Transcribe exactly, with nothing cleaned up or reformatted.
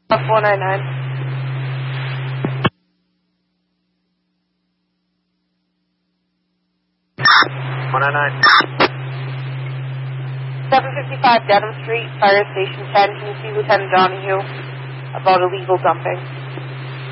four nine nine. one nine nine. seven fifty-five Dedham Street, Fire Station ten. Can you see Lieutenant Donahue about illegal dumping?